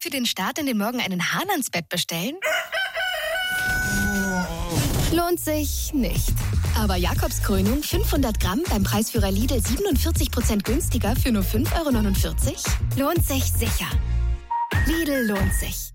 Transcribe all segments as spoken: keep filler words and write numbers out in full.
für den Start in den Morgen einen Hahn ans Bett bestellen? Lohnt sich nicht. Aber Jakobskrönung fünfhundert Gramm beim Preisführer Lidl siebenundvierzig Prozent günstiger für nur fünf Euro neunundvierzig? Lohnt sich sicher. Lidl lohnt sich.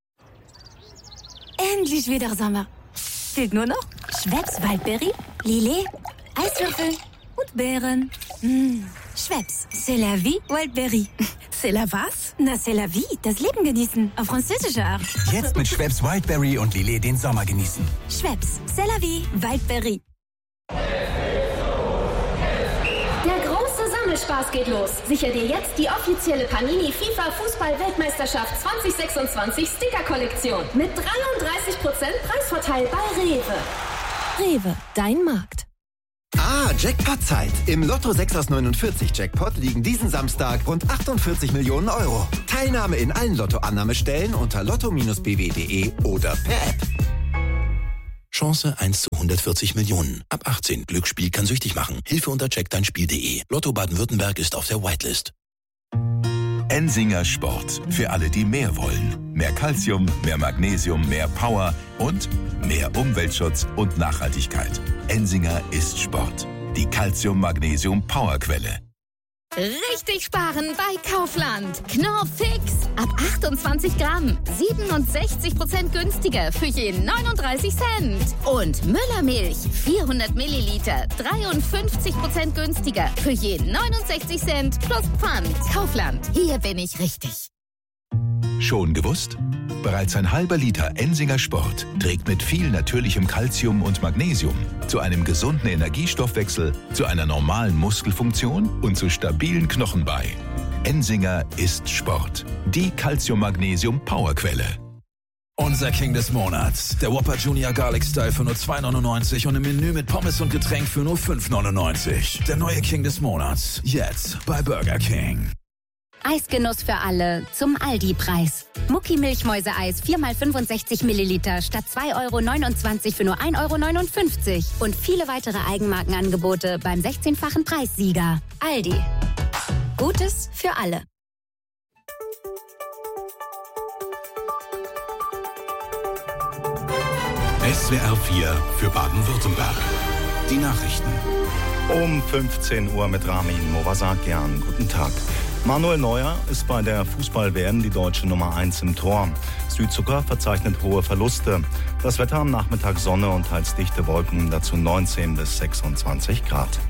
Endlich wieder Sommer. Fehlt nur noch Schweppes Waldbeere, Lillet, Eiswürfel und Beeren. Mmh. Schweppes, c'est la vie Wildberry. C'est la was? Na, c'est la vie, das Leben genießen, auf französische Art. Jetzt mit Schweppes Wildberry und Lillet den Sommer genießen. Schweppes, c'est la vie Wildberry. Der große Sammelspaß geht los. Sicher dir jetzt die offizielle Panini FIFA Fußball-Weltmeisterschaft zwanzig sechsundzwanzig Sticker-Kollektion mit dreiunddreißig Prozent Preisvorteil bei Rewe. Rewe, dein Markt. Ah, Jackpot-Zeit. Im Lotto sechs aus neunundvierzig Jackpot liegen diesen Samstag rund achtundvierzig Millionen Euro. Teilnahme in allen Lotto-Annahmestellen unter lotto Bindestrich b w punkt d e oder per App. Chance eins zu hundertvierzig Millionen. Ab achtzehn. Glücksspiel kann süchtig machen. Hilfe unter check dein Spiel punkt de. Lotto Baden-Württemberg ist auf der Whitelist. Ensinger Sport. Für alle, die mehr wollen. Mehr Calcium, mehr Magnesium, mehr Power und mehr Umweltschutz und Nachhaltigkeit. Ensinger ist Sport. Die Calcium-Magnesium-Powerquelle. Richtig sparen bei Kaufland. Knorr Fix. Ab achtundzwanzig Gramm. siebenundsechzig Prozent günstiger für jeden neununddreißig Cent. Und Müllermilch. vierhundert Milliliter. dreiundfünfzig Prozent günstiger für jeden neunundsechzig Cent plus Pfand. Kaufland. Hier bin ich richtig. Schon gewusst? Bereits ein halber Liter Ensinger Sport trägt mit viel natürlichem Calcium und Magnesium zu einem gesunden Energiestoffwechsel, zu einer normalen Muskelfunktion und zu stabilen Knochen bei. Ensinger ist Sport. Die Calcium-Magnesium-Powerquelle. Unser King des Monats. Der Whopper Junior Garlic Style für nur zwei neunundneunzig und im Menü mit Pommes und Getränk für nur fünf neunundneunzig. Der neue King des Monats. Jetzt bei Burger King. Eisgenuss für alle zum Aldi-Preis. Mucki Milchmäuse-Eis vier mal fünfundsechzig Milliliter statt zwei Euro neunundzwanzig für nur ein Euro neunundfünfzig. Und viele weitere Eigenmarkenangebote beim sechzehnfachen Preissieger. Aldi. Gutes für alle. S W R vier für Baden-Württemberg. Die Nachrichten. Um fünfzehn Uhr mit Ramin Movasakian. Guten Tag. Manuel Neuer ist bei der Fußball-W M die deutsche Nummer eins im Tor. Südzucker verzeichnet hohe Verluste. Das Wetter am Nachmittag Sonne und teils dichte Wolken, dazu neunzehn bis sechsundzwanzig Grad.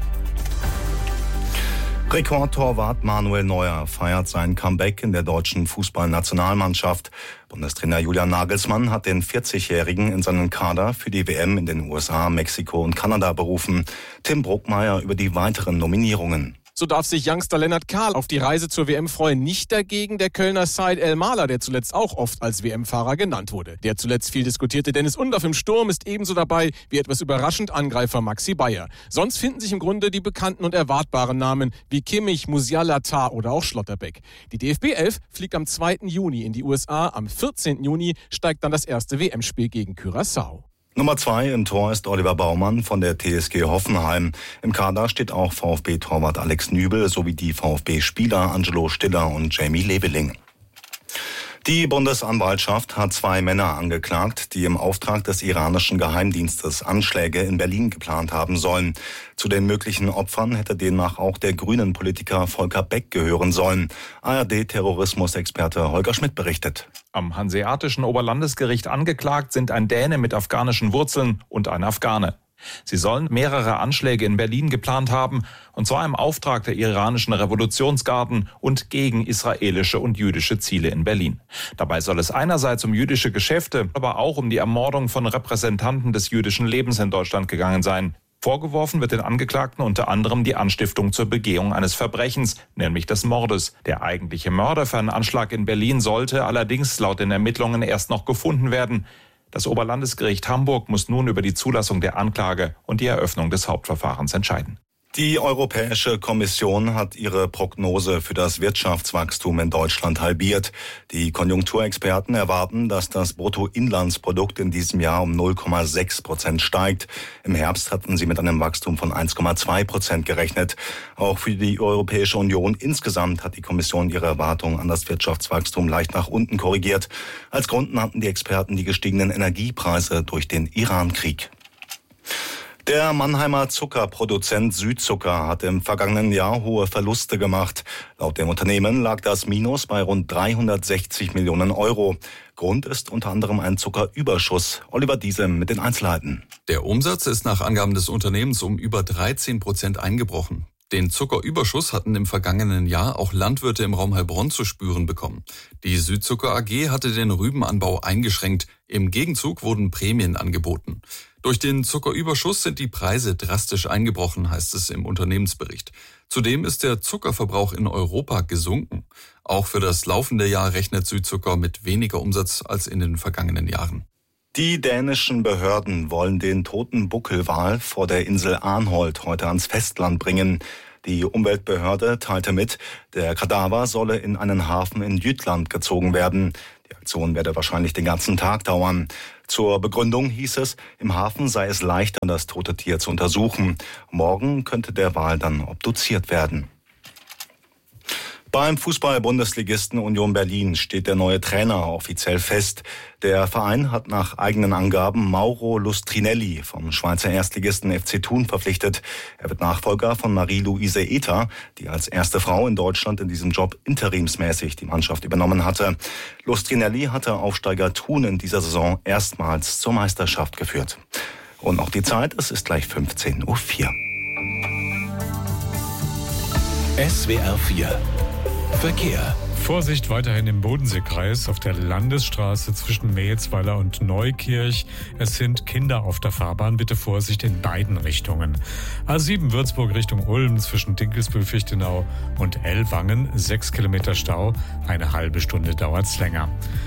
Rekordtorwart Manuel Neuer feiert sein Comeback in der deutschen Fußballnationalmannschaft. Bundestrainer Julian Nagelsmann hat den vierzigjährigen in seinen Kader für die W M in den U S A, Mexiko und Kanada berufen. Tim Bruckmeier über die weiteren Nominierungen. So darf sich Youngster Lennart Kahl auf die Reise zur W M freuen. Nicht dagegen der Kölner Said El-Mahler, der zuletzt auch oft als W M-Fahrer genannt wurde. Der zuletzt viel diskutierte Dennis Undaff im Sturm ist ebenso dabei wie etwas überraschend Angreifer Maxi Bayer. Sonst finden sich im Grunde die bekannten und erwartbaren Namen wie Kimmich, Musiala, Tah oder auch Schlotterbeck. Die D F B elf fliegt am zweiten Juni in die U S A. Am vierzehnten Juni steigt dann das erste W M-Spiel gegen Curaçao. Nummer zwei im Tor ist Oliver Baumann von der T S G Hoffenheim. Im Kader steht auch VfB-Torwart Alex Nübel sowie die VfB-Spieler Angelo Stiller und Jamie Leveling. Die Bundesanwaltschaft hat zwei Männer angeklagt, die im Auftrag des iranischen Geheimdienstes Anschläge in Berlin geplant haben sollen. Zu den möglichen Opfern hätte demnach auch der Grünen-Politiker Volker Beck gehören sollen. A R D-Terrorismusexperte Holger Schmidt berichtet. Am Hanseatischen Oberlandesgericht angeklagt sind ein Däne mit afghanischen Wurzeln und ein Afghane. Sie sollen mehrere Anschläge in Berlin geplant haben, und zwar im Auftrag der iranischen Revolutionsgarden und gegen israelische und jüdische Ziele in Berlin. Dabei soll es einerseits um jüdische Geschäfte, aber auch um die Ermordung von Repräsentanten des jüdischen Lebens in Deutschland gegangen sein. Vorgeworfen wird den Angeklagten unter anderem die Anstiftung zur Begehung eines Verbrechens, nämlich des Mordes. Der eigentliche Mörder für einen Anschlag in Berlin sollte allerdings laut den Ermittlungen erst noch gefunden werden. Das Oberlandesgericht Hamburg muss nun über die Zulassung der Anklage und die Eröffnung des Hauptverfahrens entscheiden. Die Europäische Kommission hat ihre Prognose für das Wirtschaftswachstum in Deutschland halbiert. Die Konjunkturexperten erwarten, dass das Bruttoinlandsprodukt in diesem Jahr um null Komma sechs Prozent steigt. Im Herbst hatten sie mit einem Wachstum von eins Komma zwei Prozent gerechnet. Auch für die Europäische Union insgesamt hat die Kommission ihre Erwartungen an das Wirtschaftswachstum leicht nach unten korrigiert. Als Grund nannten die Experten die gestiegenen Energiepreise durch den Iran-Krieg. Der Mannheimer Zuckerproduzent Südzucker hat im vergangenen Jahr hohe Verluste gemacht. Laut dem Unternehmen lag das Minus bei rund dreihundertsechzig Millionen Euro. Grund ist unter anderem ein Zuckerüberschuss. Oliver Diesem mit den Einzelheiten. Der Umsatz ist nach Angaben des Unternehmens um über dreizehn Prozent eingebrochen. Den Zuckerüberschuss hatten im vergangenen Jahr auch Landwirte im Raum Heilbronn zu spüren bekommen. Die Südzucker A G hatte den Rübenanbau eingeschränkt. Im Gegenzug wurden Prämien angeboten. Durch den Zuckerüberschuss sind die Preise drastisch eingebrochen, heißt es im Unternehmensbericht. Zudem ist der Zuckerverbrauch in Europa gesunken. Auch für das laufende Jahr rechnet Südzucker mit weniger Umsatz als in den vergangenen Jahren. Die dänischen Behörden wollen den toten Buckelwal vor der Insel Arnholt heute ans Festland bringen. Die Umweltbehörde teilte mit, der Kadaver solle in einen Hafen in Jütland gezogen werden. Die Aktion werde wahrscheinlich den ganzen Tag dauern. Zur Begründung hieß es, im Hafen sei es leichter, das tote Tier zu untersuchen. Morgen könnte der Wal dann obduziert werden. Beim Fußball-Bundesligisten Union Berlin steht der neue Trainer offiziell fest. Der Verein hat nach eigenen Angaben Mauro Lustrinelli vom Schweizer Erstligisten F C Thun verpflichtet. Er wird Nachfolger von Marie-Louise Ether, die als erste Frau in Deutschland in diesem Job interimsmäßig die Mannschaft übernommen hatte. Lustrinelli hatte Aufsteiger Thun in dieser Saison erstmals zur Meisterschaft geführt. Und noch die Zeit, es ist gleich fünfzehn Uhr vier. S W R vier Verkehr. Vorsicht weiterhin im Bodenseekreis auf der Landesstraße zwischen Mehetsweiler und Neukirch. Es sind Kinder auf der Fahrbahn. Bitte Vorsicht in beiden Richtungen. A sieben Würzburg Richtung Ulm zwischen Dinkelsbühl-Fichtenau und Ellwangen. Sechs Kilometer Stau. Eine halbe Stunde dauert's länger.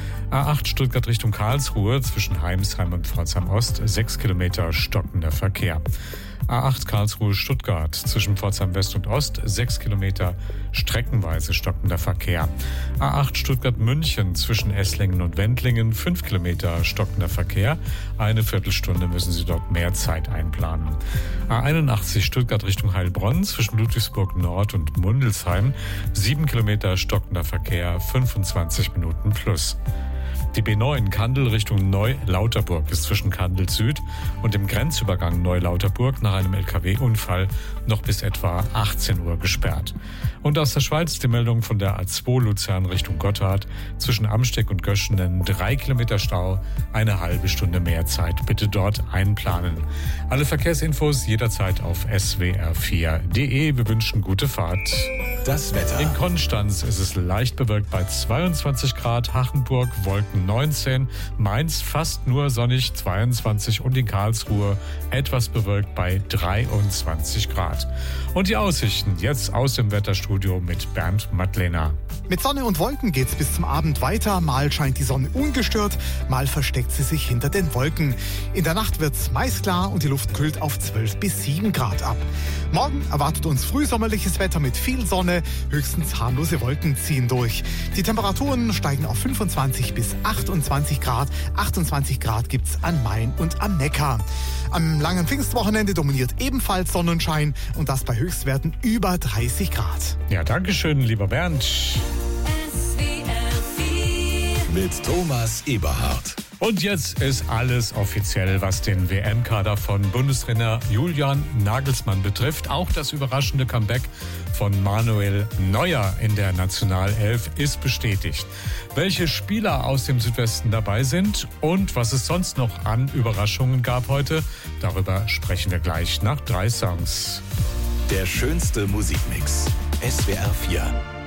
A acht Stuttgart Richtung Karlsruhe zwischen Heimsheim und Pforzheim Ost. Sechs Kilometer stockender Verkehr. A acht Karlsruhe-Stuttgart zwischen Pforzheim West und Ost, sechs Kilometer streckenweise stockender Verkehr. A acht Stuttgart-München zwischen Esslingen und Wendlingen, fünf Kilometer stockender Verkehr. Eine Viertelstunde müssen Sie dort mehr Zeit einplanen. A einundachtzig Stuttgart Richtung Heilbronn zwischen Ludwigsburg Nord und Mundelsheim, sieben Kilometer stockender Verkehr, fünfundzwanzig Minuten plus. Die B neun Kandel Richtung Neu-Lauterburg ist zwischen Kandel Süd und dem Grenzübergang Neu-Lauterburg nach einem L K W-Unfall noch bis etwa achtzehn Uhr gesperrt. Und aus der Schweiz die Meldung von der A zwei Luzern Richtung Gotthard zwischen Amsteck und Göschenen, drei Kilometer Stau, eine halbe Stunde mehr Zeit. Bitte dort einplanen. Alle Verkehrsinfos jederzeit auf S W R vier Punkt de. Wir wünschen gute Fahrt. Das Wetter. In Konstanz ist es leicht bewölkt bei zweiundzwanzig Grad, Hachenburg Wolken neunzehn, Mainz fast nur sonnig zweiundzwanzig und in Karlsruhe etwas bewölkt bei dreiundzwanzig Grad. Und die Aussichten jetzt aus dem Wetterstudio mit Bernd Madlener. Mit Sonne und Wolken geht's bis zum Abend weiter. Mal scheint die Sonne ungestört, mal versteckt sie sich hinter den Wolken. In der Nacht wird's meist klar und die Luft kühlt auf zwölf bis sieben Grad ab. Morgen erwartet uns frühsommerliches Wetter mit viel Sonne. Höchstens harmlose Wolken ziehen durch. Die Temperaturen steigen auf fünfundzwanzig bis achtundzwanzig Grad. achtundzwanzig Grad gibt's an Main und am Neckar. Am langen Pfingstwochenende dominiert ebenfalls Sonnenschein und das bei Höchstwerten über dreißig Grad. Ja, danke schön, lieber Bernd. Mit Thomas Eberhardt. Und jetzt ist alles offiziell, was den W M-Kader von Bundestrainer Julian Nagelsmann betrifft. Auch das überraschende Comeback von Manuel Neuer in der Nationalelf ist bestätigt. Welche Spieler aus dem Südwesten dabei sind und was es sonst noch an Überraschungen gab heute, darüber sprechen wir gleich nach drei Songs. Der schönste Musikmix. S W R vier.